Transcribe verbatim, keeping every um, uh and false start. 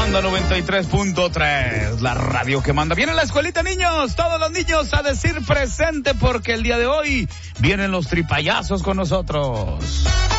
Banda noventa y tres punto tres, la radio que manda. Viene la escuelita, niños, todos los niños a decir presente porque el día de hoy vienen los tripayazos con nosotros.